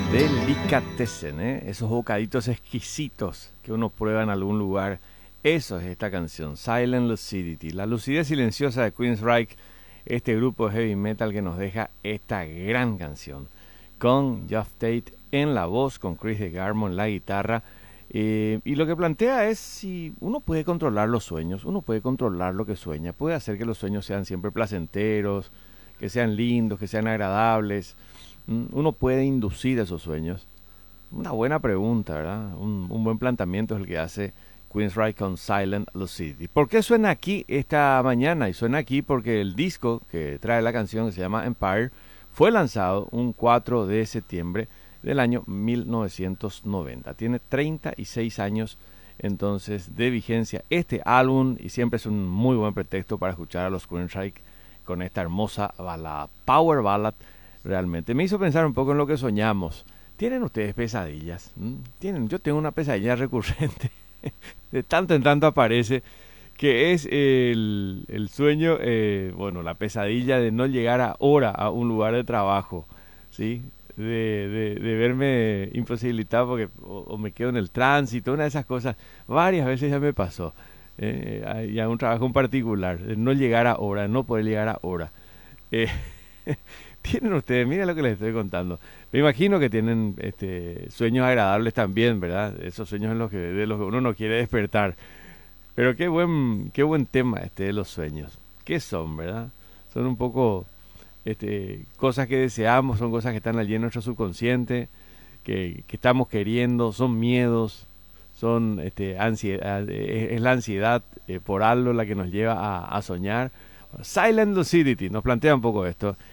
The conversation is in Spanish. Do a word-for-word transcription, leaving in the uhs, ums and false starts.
Delicatessen, ¿eh? Esos bocaditos exquisitos que uno prueba en algún lugar. Eso es esta canción, Silent Lucidity, la lucidez silenciosa de Queensryche, este grupo de heavy metal que nos deja esta gran canción, con Geoff Tate en la voz, con Chris DeGarmo en la guitarra, eh, y lo que plantea es si uno puede controlar los sueños, uno puede controlar lo que sueña, puede hacer que los sueños sean siempre placenteros, que sean lindos, que sean agradables. Uno puede inducir esos sueños. Una buena pregunta, ¿verdad? Un, un buen planteamiento es el que hace Queensryche con Silent Lucidity. ¿Por qué suena aquí esta mañana? Y suena aquí porque el disco que trae la canción, que se llama Empire, fue lanzado un cuatro de septiembre del año mil novecientos noventa. Tiene treinta y seis años entonces de vigencia este álbum, y siempre es un muy buen pretexto para escuchar a los Queensryche con esta hermosa balada, Power Ballad. Realmente me hizo pensar un poco en lo que soñamos. ¿Tienen ustedes pesadillas? ¿Mm? ¿Tienen? Yo tengo una pesadilla recurrente. De tanto en tanto aparece. Que es el, el sueño, eh, bueno, la pesadilla de no llegar a hora a un lugar de trabajo. ¿Sí? De, de, de verme imposibilitado porque o, o me quedo en el tránsito. Una de esas cosas. Varias veces ya me pasó. Eh, y a un trabajo en particular. De no llegar a hora, no poder llegar a hora. Eh... Tienen ustedes, miren lo que les estoy contando. Me imagino que tienen este, sueños agradables también, ¿verdad? Esos sueños en los que, de los que uno no quiere despertar. Pero qué buen, qué buen tema este de los sueños. ¿Qué son, verdad? Son un poco este, cosas que deseamos, son cosas que están allí en nuestro subconsciente, que, que estamos queriendo, son miedos, son este, ansiedad, es, es la ansiedad eh, por algo la que nos lleva a, a soñar. Silent Lucidity nos plantea un poco esto